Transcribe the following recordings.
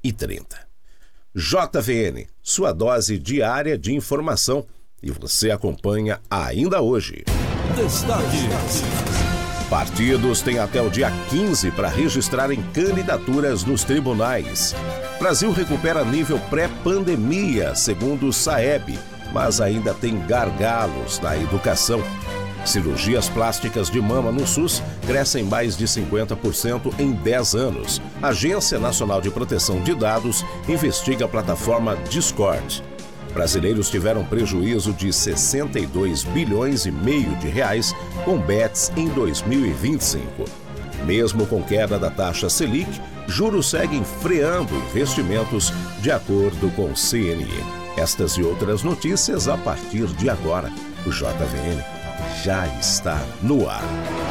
9h30. JVN, sua dose diária de informação, e você acompanha ainda hoje. Destaques. Partidos têm até o dia 15 para registrarem candidaturas nos tribunais. Brasil recupera nível pré-pandemia, segundo o SAEB, mas ainda tem gargalos na educação. Cirurgias plásticas de mama no SUS crescem mais de 50% em 10 anos. A Agência Nacional de Proteção de Dados investiga a plataforma Discord. Brasileiros tiveram prejuízo de 62 bilhões e meio de reais com bets em 2025. Mesmo com queda da taxa Selic, juros seguem freando investimentos, de acordo com o CNI. Estas e outras notícias a partir de agora. O JVN já está no ar.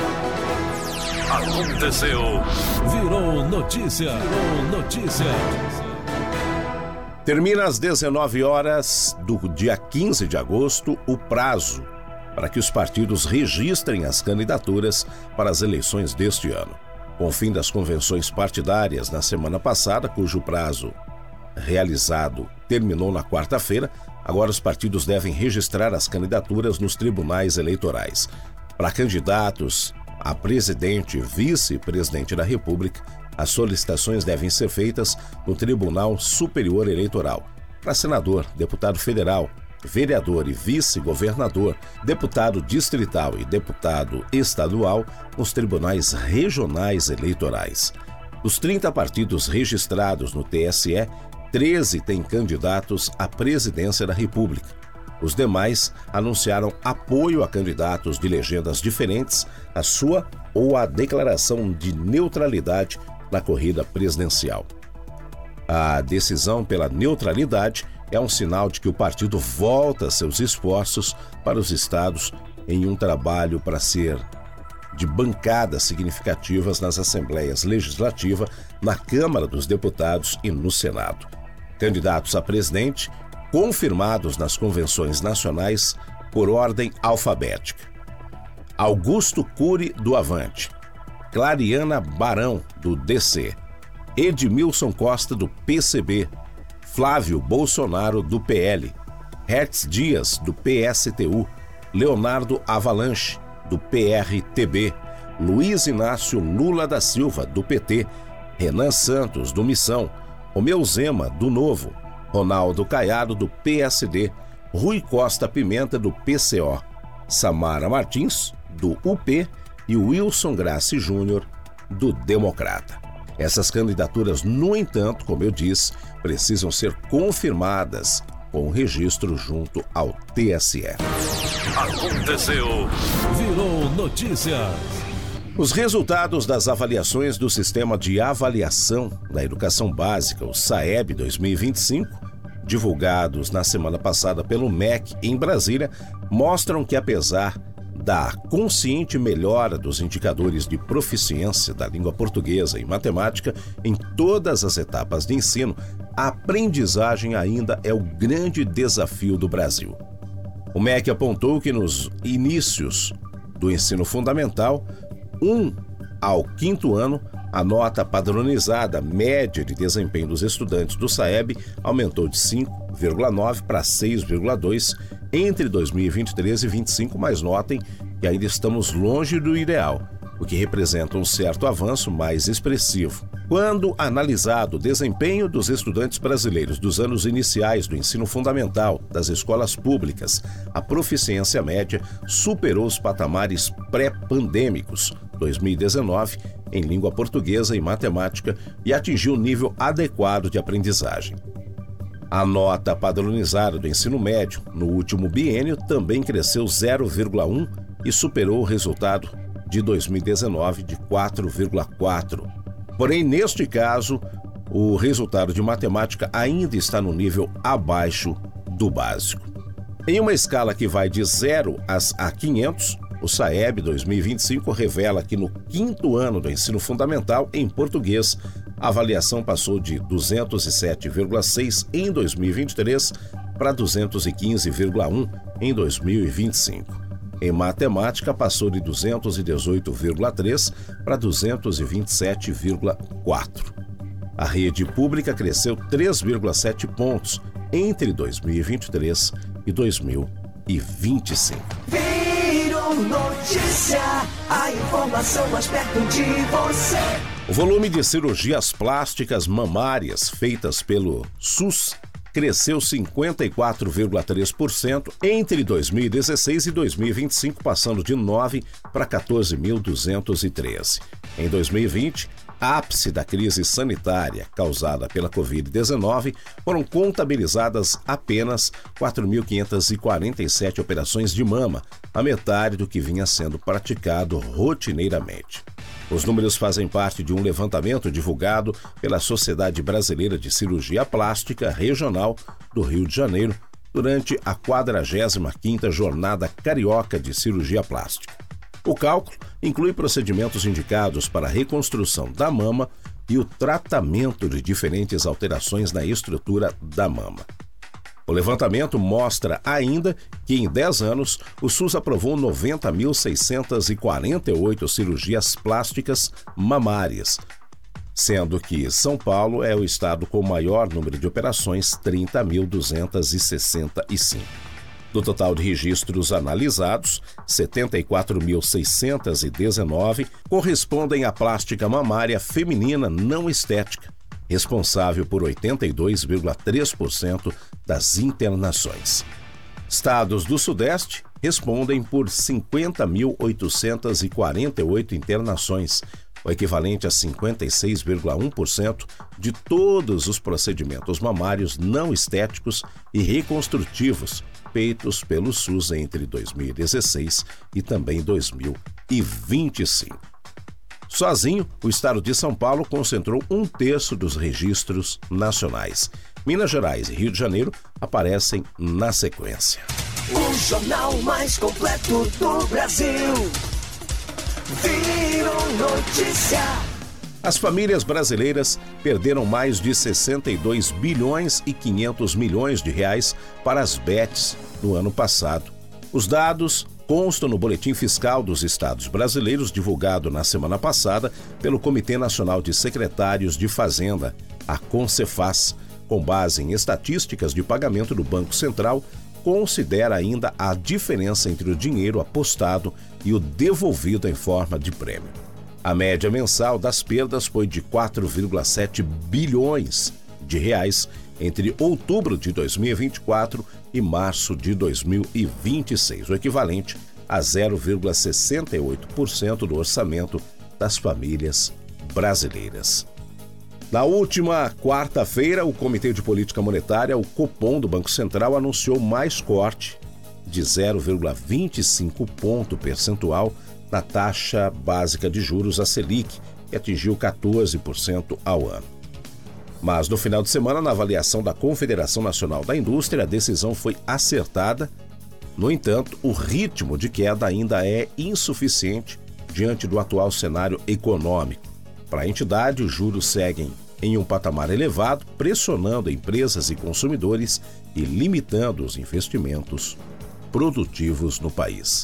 Aconteceu. Virou notícia. Termina às 19 horas do dia 15 de agosto o prazo para que os partidos registrem as candidaturas para as eleições deste ano. Com o fim das convenções partidárias na semana passada, cujo prazo realizado terminou na quarta-feira, agora os partidos devem registrar as candidaturas nos tribunais eleitorais. Para candidatos a presidente e vice-presidente da República, as solicitações devem ser feitas no Tribunal Superior Eleitoral. Para senador, deputado federal, vereador e vice-governador, deputado distrital e deputado estadual, nos tribunais regionais eleitorais. Dos 30 partidos registrados no TSE, 13 têm candidatos à presidência da República. Os demais anunciaram apoio a candidatos de legendas diferentes, a sua ou a declaração de neutralidade na corrida presidencial. A decisão pela neutralidade é um sinal de que o partido volta seus esforços para os estados em um trabalho para ser de bancadas significativas nas assembleias legislativa, na Câmara dos Deputados e no Senado. Candidatos a presidente confirmados nas convenções nacionais por ordem alfabética: Augusto Cury, do Avante; Clariana Barão, do DC; Edmilson Costa, do PCB; Flávio Bolsonaro, do PL; Hertz Dias, do PSTU; Leonardo Avalanche, do PRTB; Luiz Inácio Lula da Silva, do PT; Renan Santos, do Missão; Romeu Zema, do Novo; Ronaldo Caiado, do PSD; Rui Costa Pimenta, do PCO; Samara Martins, do UP, e Wilson Grassi Júnior, do Democrata. Essas candidaturas, no entanto, como eu disse, precisam ser confirmadas com registro junto ao TSE. Aconteceu. Virou notícia. Os resultados das avaliações do Sistema de Avaliação da Educação Básica, o SAEB 2025, divulgados na semana passada pelo MEC em Brasília, mostram que, apesar da consciente melhora dos indicadores de proficiência da língua portuguesa e matemática em todas as etapas de ensino, a aprendizagem ainda é o grande desafio do Brasil. O MEC apontou que nos inícios do ensino fundamental, 1 ao 5º ano, a nota padronizada média de desempenho dos estudantes do SAEB aumentou de 5,9 para 6,2 entre 2023 e 2025, mas notem que ainda estamos longe do ideal, o que representa um certo avanço mais expressivo. Quando analisado o desempenho dos estudantes brasileiros dos anos iniciais do ensino fundamental das escolas públicas, a proficiência média superou os patamares pré-pandêmicos, 2019, em língua portuguesa e matemática, e atingiu o nível adequado de aprendizagem. A nota padronizada do ensino médio no último biênio também cresceu 0,1 e superou o resultado de 2019 de 4,4. Porém, neste caso, o resultado de matemática ainda está no nível abaixo do básico. Em uma escala que vai de 0 a 500, o SAEB 2025 revela que no 5º ano do ensino fundamental em português, a avaliação passou de 207,6 em 2023 para 215,1 em 2025. Em matemática, passou de 218,3 para 227,4. A rede pública cresceu 3,7 pontos entre 2023 e 2025. Virou notícia, a informação mais perto de você. O volume de cirurgias plásticas mamárias feitas pelo SUS cresceu 54,3% entre 2016 e 2025, passando de 9 para 14.213. Em 2020, ápice da crise sanitária causada pela Covid-19, foram contabilizadas apenas 4.547 operações de mama, a metade do que vinha sendo praticado rotineiramente. Os números fazem parte de um levantamento divulgado pela Sociedade Brasileira de Cirurgia Plástica Regional do Rio de Janeiro durante a 45ª Jornada Carioca de Cirurgia Plástica. O cálculo inclui procedimentos indicados para a reconstrução da mama e o tratamento de diferentes alterações na estrutura da mama. O levantamento mostra ainda que, em 10 anos, o SUS aprovou 90.648 cirurgias plásticas mamárias, sendo que São Paulo é o estado com o maior número de operações, 30.265. Do total de registros analisados, 74.619 correspondem à plástica mamária feminina não estética, responsável por 82,3% das internações. Estados do Sudeste respondem por 50.848 internações, o equivalente a 56,1% de todos os procedimentos mamários não estéticos e reconstrutivos feitos pelo SUS entre 2016 e também 2025. Sozinho, o estado de São Paulo concentrou 1/3 dos registros nacionais. Minas Gerais e Rio de Janeiro aparecem na sequência. O jornal mais completo do Brasil. Virou notícia. As famílias brasileiras perderam mais de 62 bilhões e 500 milhões de reais para as bets no ano passado. Os dados constam no Boletim Fiscal dos Estados Brasileiros, divulgado na semana passada pelo Comitê Nacional de Secretários de Fazenda, a CONCEFAZ, com base em estatísticas de pagamento do Banco Central, considera ainda a diferença entre o dinheiro apostado e o devolvido em forma de prêmio. A média mensal das perdas foi de 4,7 bilhões de reais entre outubro de 2024 e março de 2026, o equivalente a 0,68% do orçamento das famílias brasileiras. Na última quarta-feira, o Comitê de Política Monetária, o Copom do Banco Central, anunciou mais corte de 0,25 ponto percentual na taxa básica de juros, a Selic, que atingiu 14% ao ano. Mas no final de semana, na avaliação da Confederação Nacional da Indústria, a decisão foi acertada. No entanto, o ritmo de queda ainda é insuficiente diante do atual cenário econômico. Para a entidade, os juros seguem em um patamar elevado, pressionando empresas e consumidores e limitando os investimentos produtivos no país.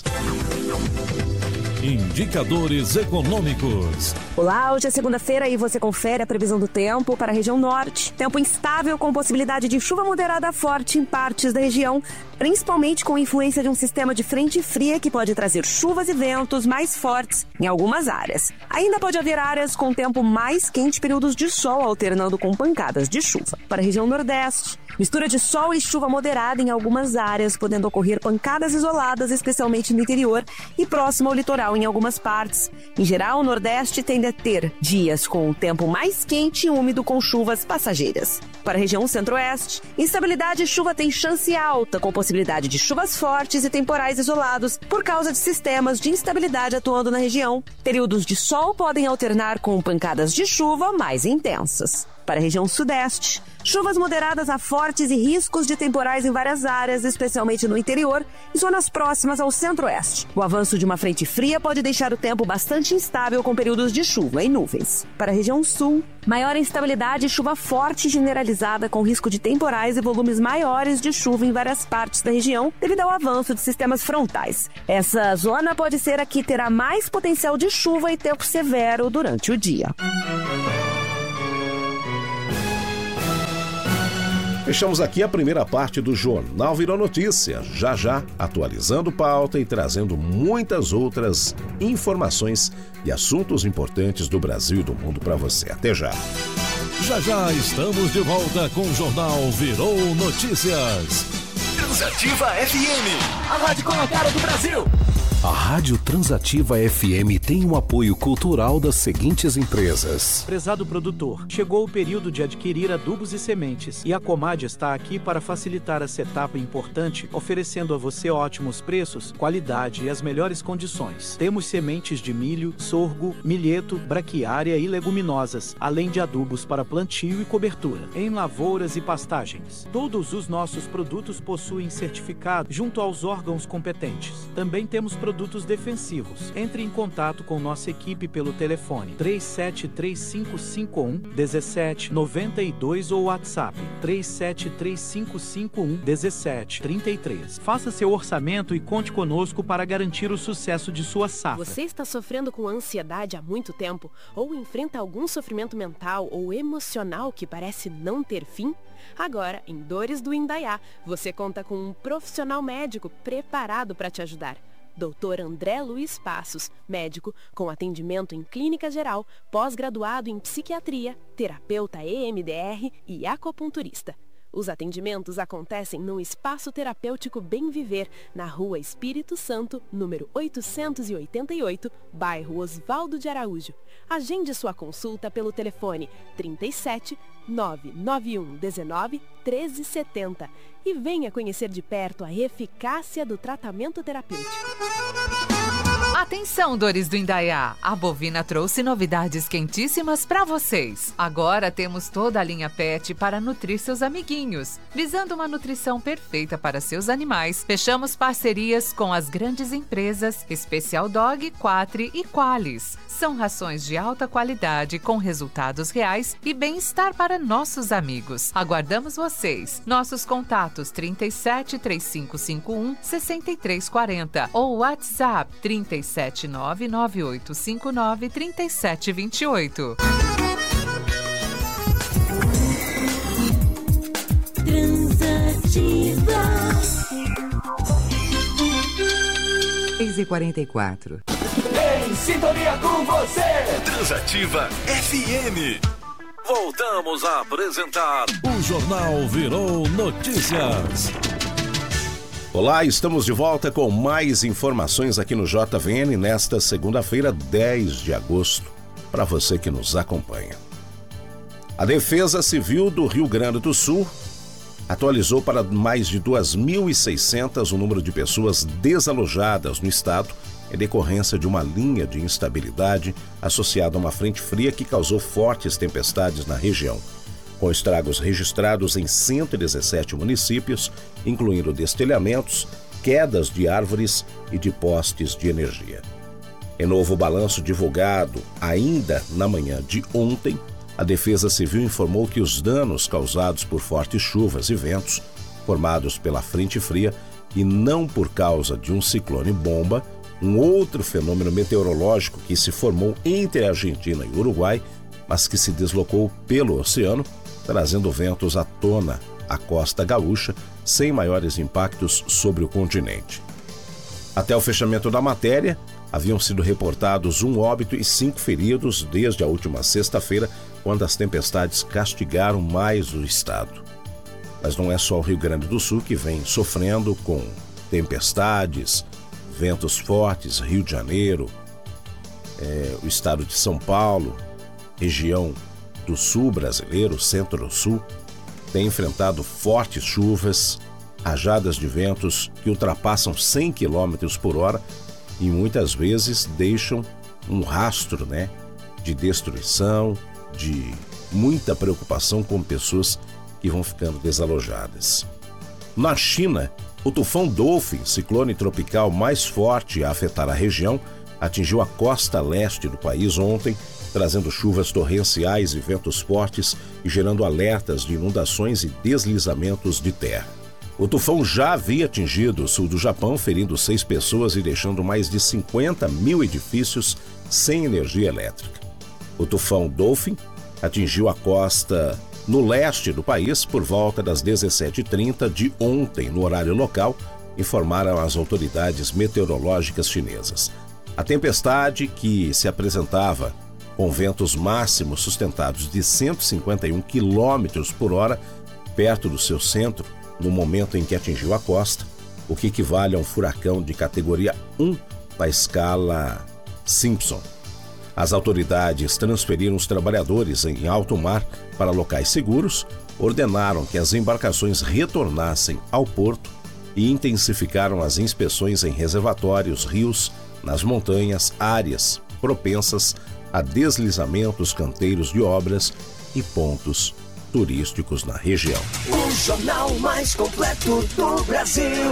Indicadores econômicos. Olá, hoje é segunda-feira e você confere a previsão do tempo para a região norte. Tempo instável com possibilidade de chuva moderada forte em partes da região, principalmente com influência de um sistema de frente fria que pode trazer chuvas e ventos mais fortes em algumas áreas. Ainda pode haver áreas com tempo mais quente, períodos de sol alternando com pancadas de chuva. Para a região nordeste, mistura de sol e chuva moderada em algumas áreas, podendo ocorrer pancadas isoladas, especialmente no interior e próximo ao litoral em algumas partes. Em geral, o nordeste tende a ter dias com o tempo mais quente e úmido com chuvas passageiras. Para a região centro-oeste, instabilidade e chuva tem chance alta, com possibilidade de chuvas fortes e temporais isolados por causa de sistemas de instabilidade atuando na região. Períodos de sol podem alternar com pancadas de chuva mais intensas. Para a região sudeste, chuvas moderadas a fortes e riscos de temporais em várias áreas, especialmente no interior e zonas próximas ao centro-oeste. O avanço de uma frente fria pode deixar o tempo bastante instável com períodos de chuva e nuvens. Para a região sul, maior instabilidade e chuva forte generalizada com risco de temporais e volumes maiores de chuva em várias partes da região devido ao avanço de sistemas frontais. Essa zona pode ser a que terá mais potencial de chuva e tempo severo durante o dia. Fechamos aqui a primeira parte do Jornal Virou Notícia, já atualizando pauta e trazendo muitas outras informações e assuntos importantes do Brasil e do mundo para você. Até já! Já estamos de volta com o Jornal Virou Notícias. Transativa FM, a rádio com a cara do Brasil. A Rádio Transativa FM tem o apoio cultural das seguintes empresas. Prezado produtor, chegou o período de adquirir adubos e sementes e a Comad está aqui para facilitar essa etapa importante, oferecendo a você ótimos preços, qualidade e as melhores condições. Temos sementes de milho, sorgo, milheto, braquiária e leguminosas, além de adubos para plantio e cobertura, em lavouras e pastagens. Todos os nossos produtos possuem certificado junto aos órgãos competentes. Também temos produtos defensivos. Entre em contato com nossa equipe pelo telefone 373551-1792 ou WhatsApp 373551-1733. Faça seu orçamento e conte conosco para garantir o sucesso de sua safra. Você está sofrendo com ansiedade há muito tempo ou enfrenta algum sofrimento mental ou emocional que parece não ter fim? Agora, em Dores do Indaiá, você conta com um profissional médico preparado para te ajudar. Dr. André Luiz Passos, médico com atendimento em clínica geral, pós-graduado em psiquiatria, terapeuta EMDR e acupunturista. Os atendimentos acontecem no Espaço Terapêutico Bem Viver, na Rua Espírito Santo, número 888, bairro Osvaldo de Araújo. Agende sua consulta pelo telefone 37 991 19 1370 e venha conhecer de perto a eficácia do tratamento terapêutico. Atenção, Dores do Indaiá! A Bovina trouxe novidades quentíssimas para vocês. Agora temos toda a linha PET para nutrir seus amiguinhos. Visando uma nutrição perfeita para seus animais, fechamos parcerias com as grandes empresas Special Dog, Quatri e Qualis. São rações de alta qualidade com resultados reais e bem-estar para nossos amigos. Aguardamos vocês. Nossos contatos 37 3551 6340 ou WhatsApp 37998593728. Transativa 6h44. Em sintonia com você. Transativa FM. Voltamos a apresentar o Jornal Virou Notícias. Olá, estamos de volta com mais informações aqui no JVN nesta segunda-feira, 10 de agosto, para você que nos acompanha. A Defesa Civil do Rio Grande do Sul atualizou para mais de 2.600 o número de pessoas desalojadas no estado em decorrência de uma linha de instabilidade associada a uma frente fria que causou fortes tempestades na região, com estragos registrados em 117 municípios, incluindo destelhamentos, quedas de árvores e de postes de energia. Em novo balanço divulgado ainda na manhã de ontem, a Defesa Civil informou que os danos causados por fortes chuvas e ventos, formados pela frente fria e não por causa de um ciclone bomba, um outro fenômeno meteorológico que se formou entre a Argentina e o Uruguai, mas que se deslocou pelo oceano, trazendo ventos à tona à costa gaúcha, sem maiores impactos sobre o continente. Até o fechamento da matéria, haviam sido reportados 1 óbito e 5 feridos desde a última sexta-feira, quando as tempestades castigaram mais o estado. Mas não é só o Rio Grande do Sul que vem sofrendo com tempestades, ventos fortes. Rio de Janeiro, o estado de São Paulo, região do sul brasileiro, centro-sul, tem enfrentado fortes chuvas, rajadas de ventos que ultrapassam 100 km por hora e muitas vezes deixam um rastro, de destruição, de muita preocupação com pessoas que vão ficando desalojadas. Na China, o tufão Dolphin, ciclone tropical mais forte a afetar a região, atingiu a costa leste do país ontem, trazendo chuvas torrenciais e ventos fortes e gerando alertas de inundações e deslizamentos de terra. O tufão já havia atingido o sul do Japão, ferindo 6 pessoas e deixando mais de 50 mil edifícios sem energia elétrica. O tufão Dolphin atingiu a costa no leste do país por volta das 17h30 de ontem, no horário local, informaram as autoridades meteorológicas chinesas. A tempestade, que se apresentava com ventos máximos sustentados de 151 km por hora perto do seu centro, no momento em que atingiu a costa, o que equivale a um furacão de categoria 1 na escala Simpson. As autoridades transferiram os trabalhadores em alto mar para locais seguros, ordenaram que as embarcações retornassem ao porto e intensificaram as inspeções em reservatórios, rios, nas montanhas, áreas propensas a deslizamentos, canteiros de obras e pontos turísticos na região. O jornal mais completo do Brasil.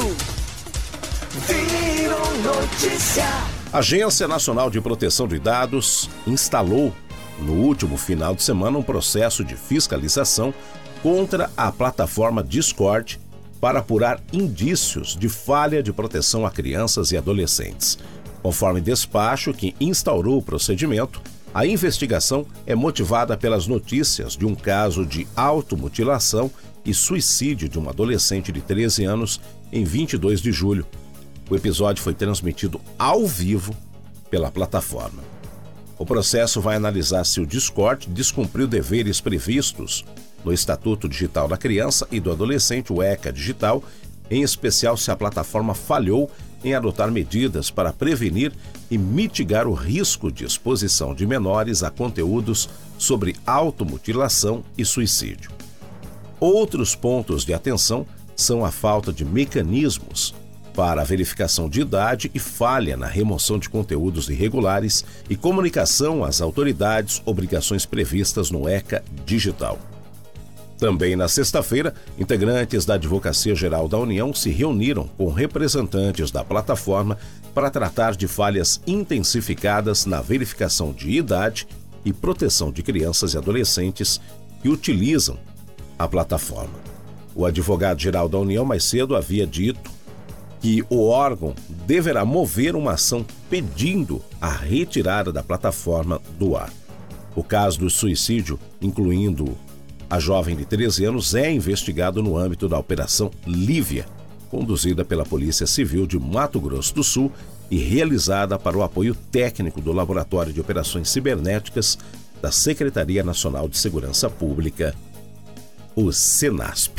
Virou Notícia. A Agência Nacional de Proteção de Dados instalou, no último final de semana, um processo de fiscalização contra a plataforma Discord para apurar indícios de falha de proteção a crianças e adolescentes. Conforme despacho que instaurou o procedimento, a investigação é motivada pelas notícias de um caso de automutilação e suicídio de uma adolescente de 13 anos em 22 de julho. O episódio foi transmitido ao vivo pela plataforma. O processo vai analisar se o Discord descumpriu deveres previstos no Estatuto Digital da Criança e do Adolescente, o ECA Digital, em especial se a plataforma falhou em adotar medidas para prevenir e mitigar o risco de exposição de menores a conteúdos sobre automutilação e suicídio. Outros pontos de atenção são a falta de mecanismos para a verificação de idade e falha na remoção de conteúdos irregulares e comunicação às autoridades, obrigações previstas no ECA Digital. Também na sexta-feira, integrantes da Advocacia Geral da União se reuniram com representantes da plataforma para tratar de falhas intensificadas na verificação de idade e proteção de crianças e adolescentes que utilizam a plataforma. O advogado-geral da União mais cedo havia dito que o órgão deverá mover uma ação pedindo a retirada da plataforma do ar. O caso do suicídio, incluindo a jovem de 13 anos, é investigado no âmbito da Operação Lívia, conduzida pela Polícia Civil de Mato Grosso do Sul e realizada para o apoio técnico do Laboratório de Operações Cibernéticas da Secretaria Nacional de Segurança Pública, o SENASP.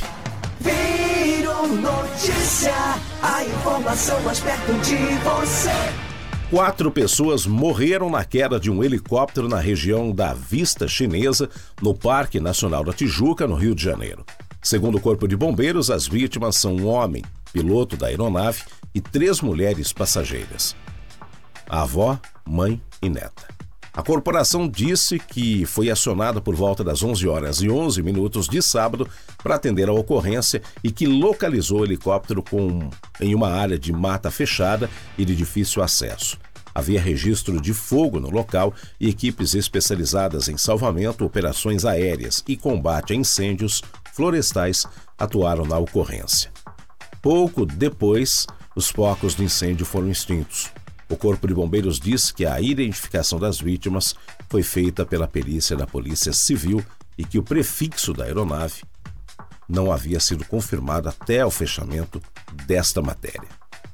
Virou Notícia, a informação mais perto de você. 4 pessoas morreram na queda de um helicóptero na região da Vista Chinesa, no Parque Nacional da Tijuca, no Rio de Janeiro. Segundo o Corpo de Bombeiros, as vítimas são um homem, piloto da aeronave, e 3 mulheres passageiras: a avó, mãe e neta. A corporação disse que foi acionada por volta das 11h11 de sábado para atender a ocorrência e que localizou o helicóptero em uma área de mata fechada e de difícil acesso. Havia registro de fogo no local e equipes especializadas em salvamento, operações aéreas e combate a incêndios florestais atuaram na ocorrência. Pouco depois, os focos do incêndio foram extintos. O Corpo de Bombeiros disse que a identificação das vítimas foi feita pela perícia da Polícia Civil e que o prefixo da aeronave não havia sido confirmado até o fechamento desta matéria.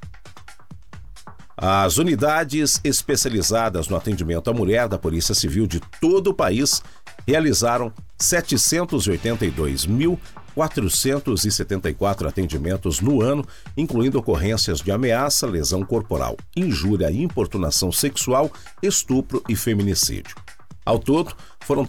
As unidades especializadas no atendimento à mulher da Polícia Civil de todo o país realizaram 782.474 atendimentos no ano, incluindo ocorrências de ameaça, lesão corporal, injúria e importunação sexual, estupro e feminicídio. Ao todo, foram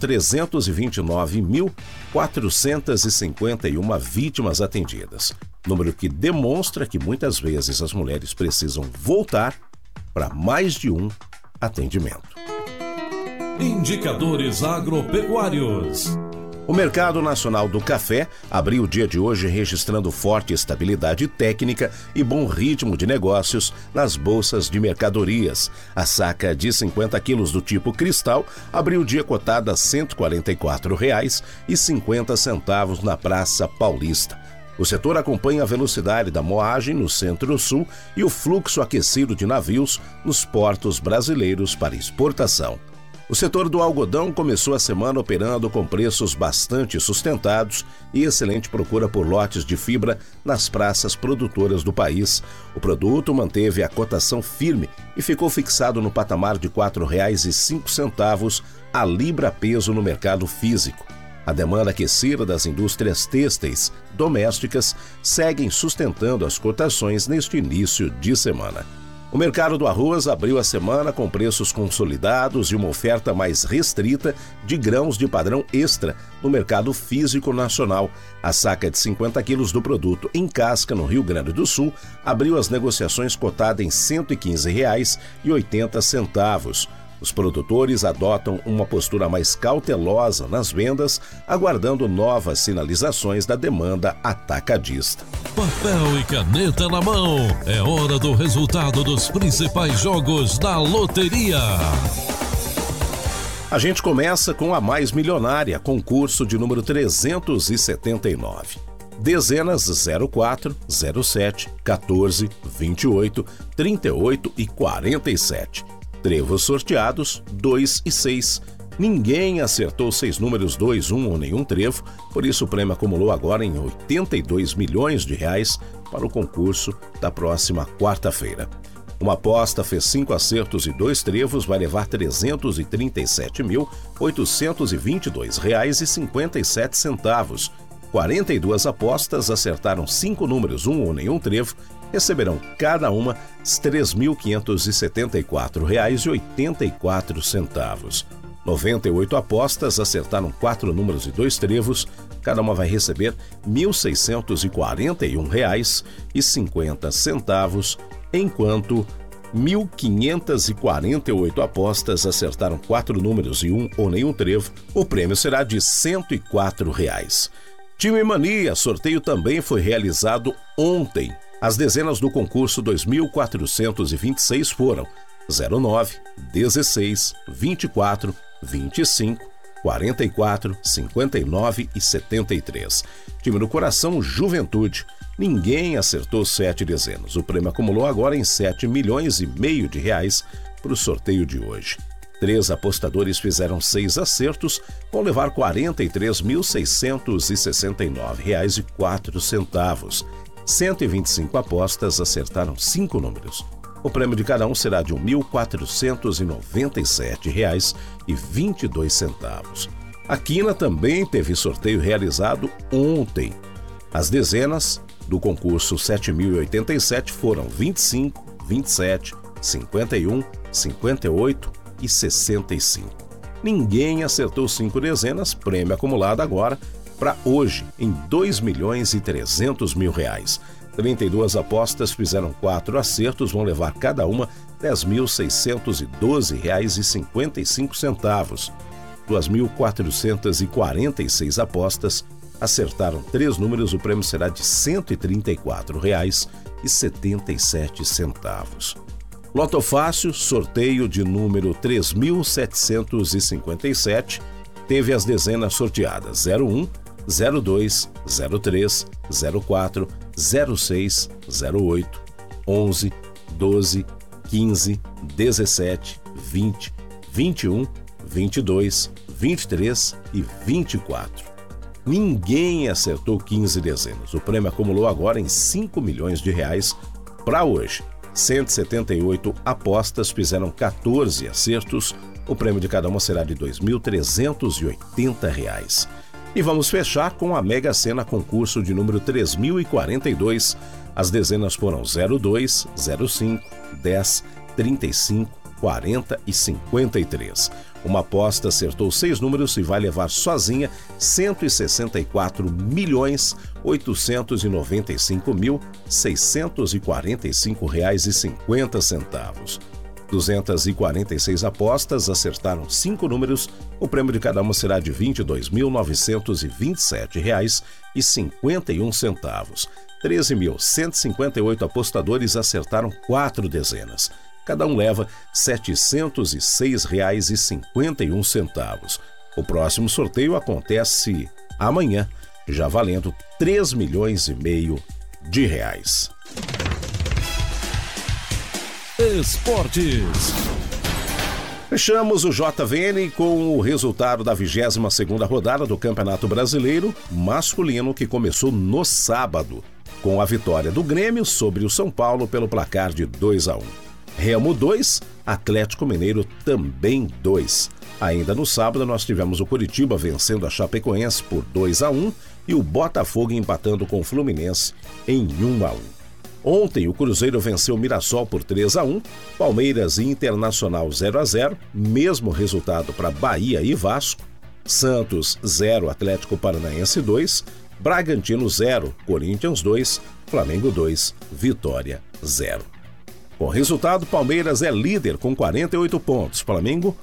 329.451 vítimas atendidas, número que demonstra que muitas vezes as mulheres precisam voltar para mais de um atendimento. Indicadores agropecuários. O Mercado Nacional do Café abriu o dia de hoje registrando forte estabilidade técnica e bom ritmo de negócios nas bolsas de mercadorias. A saca de 50 quilos do tipo cristal abriu o dia cotada a R$ 144,50 na Praça Paulista. O setor acompanha a velocidade da moagem no Centro-Sul e o fluxo aquecido de navios nos portos brasileiros para exportação. O O setor do algodão começou a semana operando com preços bastante sustentados e excelente procura por lotes de fibra nas praças produtoras do país. O produto manteve a cotação firme e ficou fixado no patamar de R$ 4,05 a libra-peso no mercado físico. A demanda aquecida das indústrias têxteis domésticas seguem sustentando as cotações neste início de semana. O mercado do arroz abriu a semana com preços consolidados e uma oferta mais restrita de grãos de padrão extra no mercado físico nacional. A saca de 50 quilos do produto em casca no Rio Grande do Sul abriu as negociações cotada em R$ 115,80. Os produtores adotam uma postura mais cautelosa nas vendas, aguardando novas sinalizações da demanda atacadista. Papel e caneta na mão, é hora do resultado dos principais jogos da loteria. A gente começa com a mais milionária, concurso de número 379. Dezenas 04, 07, 14, 28, 38 e 47. Trevos sorteados 2 e 6. Ninguém acertou 6 números 2, 1 ou nenhum trevo, por isso o prêmio acumulou agora em R$ 82 milhões para o concurso da próxima quarta-feira. Uma aposta fez 5 acertos e 2 trevos, vai levar R$ 337.822,57. 42 apostas acertaram 5 números, 1 ou nenhum trevo, receberão cada uma R$ 3.574,84. 98 apostas acertaram 4 números e 2 trevos, cada uma vai receber R$ 1.641,50, enquanto 1.548 apostas acertaram 4 números e 1 ou nenhum trevo, o prêmio será de R$ 104. Time Mania, sorteio também foi realizado ontem. As dezenas do concurso 2426 foram 09, 16, 24, 25, 44, 59 e 73. Time do coração, Juventude. Ninguém acertou 7 dezenas. O prêmio acumulou agora em R$ 7,5 milhões para o sorteio de hoje. 3 apostadores fizeram 6 acertos, vão levar R$ 43.669,04. 125 apostas acertaram 5 números. O prêmio de cada um será de R$ 1.497,22. A quina também teve sorteio realizado ontem. As dezenas do concurso 7.087 foram 25, 27, 51, 58 e 65. Ninguém acertou 5 dezenas, prêmio acumulado agora para hoje em R$ 2.300.000. 32 apostas fizeram 4 acertos, vão levar cada uma R$ 10.612,55. 2.446 apostas acertaram 3 números, o prêmio será de R$ 134,77. Loto Fácil, sorteio de número 3.757, teve as dezenas sorteadas 01, 02, 03, 04, 06, 08, 11, 12, 15, 17, 20, 21, 22, 23 e 24. Ninguém acertou 15 dezenas. O prêmio acumulou agora em R$ 5 milhões para hoje. 178 apostas fizeram 14 acertos. O prêmio de cada uma será de R$ 2.380. E vamos fechar com a Mega Sena concurso de número 3042. As dezenas foram 02, 05, 10, 35, 40 e 53. Uma aposta acertou 6 números e vai levar sozinha R$ 164.895.645,50. 246 apostas acertaram 5 números. O prêmio de cada uma será de R$ 22.927,51. 13.158 apostadores acertaram 4 dezenas. Cada um leva R$ 706,51. O próximo sorteio acontece amanhã, já valendo R$ 3,5 milhões. Esportes. Fechamos o JVN com o resultado da 22ª rodada do Campeonato Brasileiro masculino, que começou no sábado, com a vitória do Grêmio sobre o São Paulo pelo placar de 2-1. Remo 2, Atlético Mineiro também 2. Ainda no sábado nós tivemos o Coritiba vencendo a Chapecoense por 2-1 e o Botafogo empatando com o Fluminense em 1-1. Ontem, o Cruzeiro venceu o Mirassol por 3-1, Palmeiras e Internacional 0-0, mesmo resultado para Bahia e Vasco, Santos 0, Atlético Paranaense 2, Bragantino 0, Corinthians 2, Flamengo 2, Vitória 0. Com o resultado, Palmeiras é líder com 48 pontos, Flamengo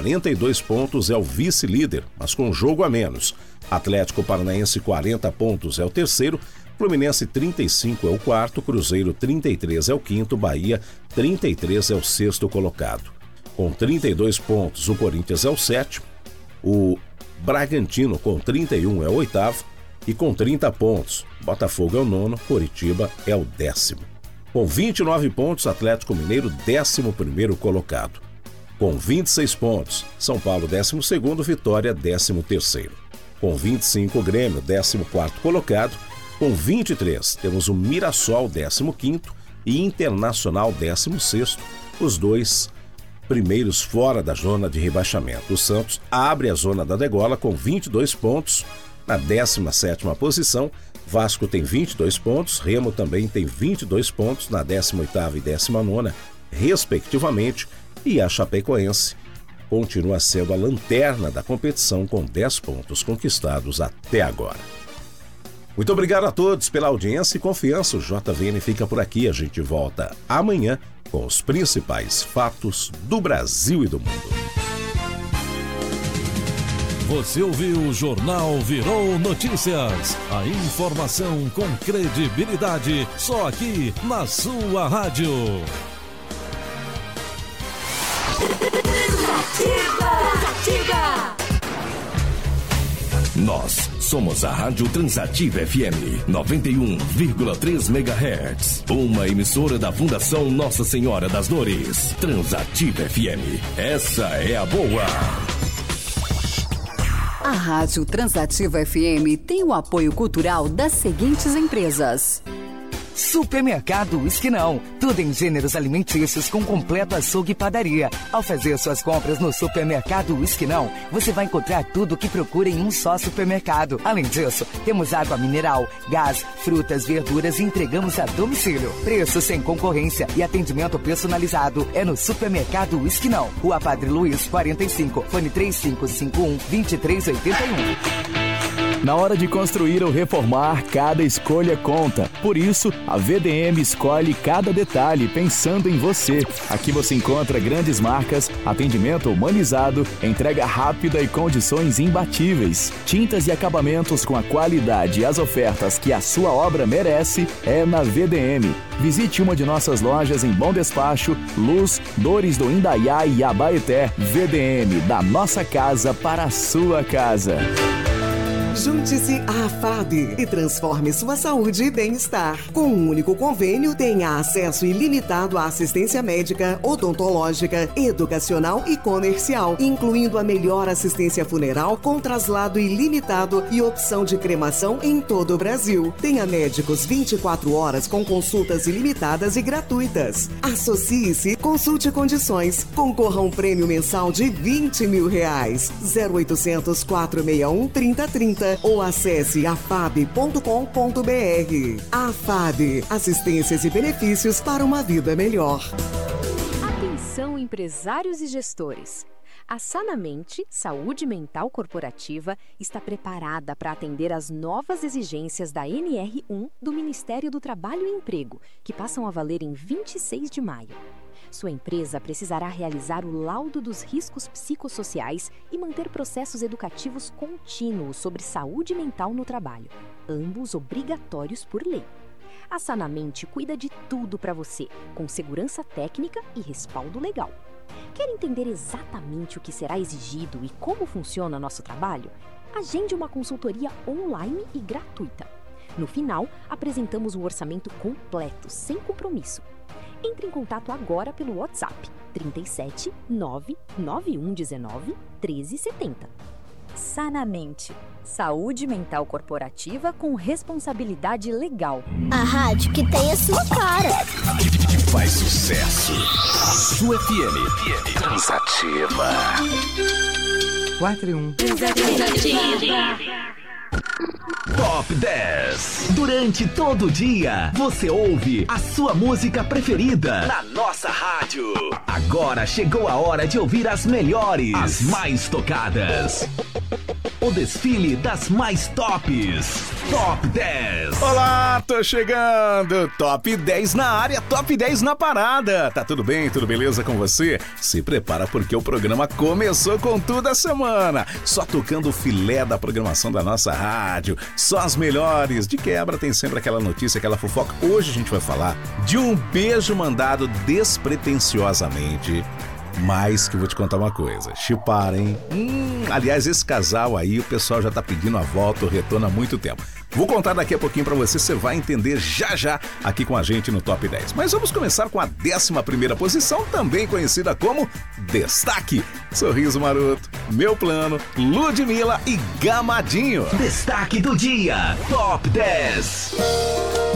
42 pontos é o vice-líder, mas com jogo a menos. Atlético Paranaense 40 pontos é o terceiro, Fluminense 35 é o quarto, Cruzeiro 33 é o quinto, Bahia 33 é o sexto colocado. Com 32 pontos, o Corinthians é o sétimo, o Bragantino com 31 é o oitavo e com 30 pontos, Botafogo é o nono, Coritiba é o décimo. Com 29 pontos, Atlético Mineiro 11º colocado. Com 26 pontos, São Paulo 12º, Vitória 13º. Com 25, Grêmio 14º colocado. Com 23, temos o Mirassol 15º e Internacional 16º, os dois primeiros fora da zona de rebaixamento. O Santos abre a zona da degola com 22 pontos, na 17ª posição. Vasco tem 22 pontos, Remo também tem 22 pontos, na 18ª e 19ª, respectivamente, e a Chapecoense continua sendo a lanterna da competição com 10 pontos conquistados até agora. Muito obrigado a todos pela audiência e confiança. O JVN fica por aqui. A gente volta amanhã com os principais fatos do Brasil e do mundo. Você ouviu o Jornal Virou Notícias. A informação com credibilidade só aqui na sua rádio. Ativa! Nós somos a Rádio Transativa FM 91,3 MHz. Uma emissora da Fundação Nossa Senhora das Dores. Transativa FM. Essa é a boa. A Rádio Transativa FM tem o apoio cultural das seguintes empresas: Supermercado Esquinão, tudo em gêneros alimentícios com completo açougue e padaria. Ao fazer suas compras no Supermercado Esquinão, você vai encontrar tudo o que procura em um só supermercado. Além disso, temos água mineral, gás, frutas, verduras e entregamos a domicílio. Preço sem concorrência e atendimento personalizado é no Supermercado Esquinão, Rua Padre Luiz 45, fone 3551-2381. Na hora de construir ou reformar, cada escolha conta. Por isso, a VDM escolhe cada detalhe pensando em você. Aqui você encontra grandes marcas, atendimento humanizado, entrega rápida e condições imbatíveis. Tintas e acabamentos com a qualidade e as ofertas que a sua obra merece é na VDM. Visite uma de nossas lojas em Bom Despacho, Luz, Dores do Indaiá e Abaeté. VDM, da nossa casa para a sua casa. Junte-se à AFAB e transforme sua saúde e bem-estar. Com um único convênio, tenha acesso ilimitado à assistência médica, odontológica, educacional e comercial, incluindo a melhor assistência funeral com traslado ilimitado e opção de cremação em todo o Brasil. Tenha médicos 24 horas com consultas ilimitadas e gratuitas. Associe-se, consulte condições, concorra a um prêmio mensal de R$20 mil. 0800 461 3030 ou acesse afab.com.br. AFAB, assistências e benefícios para uma vida melhor. Atenção, empresários e gestores. A Sanamente, Saúde Mental Corporativa, está preparada para atender às novas exigências da NR1 do Ministério do Trabalho e Emprego, que passam a valer em 26 de maio. Sua empresa precisará realizar o laudo dos riscos psicossociais e manter processos educativos contínuos sobre saúde mental no trabalho, ambos obrigatórios por lei. A Sanamente cuida de tudo para você, com segurança técnica e respaldo legal. Quer entender exatamente o que será exigido e como funciona nosso trabalho? Agende uma consultoria online e gratuita. No final, apresentamos um orçamento completo, sem compromisso. Entre em contato agora pelo WhatsApp 37 99119 1370. Sanamente. Saúde mental corporativa com responsabilidade legal. A rádio que tem a sua cara. Que faz sucesso. Sua FM. Transativa. 4-1. Top 10. Durante todo o dia, você ouve a sua música preferida na nossa rádio. Agora chegou a hora de ouvir as melhores, as mais tocadas. O desfile das mais tops. Top 10. Olá, tô chegando. Top 10 na área, Top 10 na parada. Tá tudo bem? Tudo beleza com você? Se prepara porque o programa começou com tudo a semana. Só tocando o filé da programação da nossa rádio. Só as melhores. De quebra tem sempre aquela notícia, aquela fofoca. Hoje a gente vai falar de um beijo mandado despretensiosamente. Mas que vou te contar uma coisa, chipar, hein? Aliás, esse casal aí, o pessoal já tá pedindo a volta, o retorno há muito tempo. Vou contar daqui a pouquinho pra você vai entender já aqui com a gente no Top 10. Mas vamos começar com a 11ª posição, também conhecida como Destaque. Sorriso Maroto, Meu Plano, Ludmilla e Gamadinho. Destaque do dia, Top 10.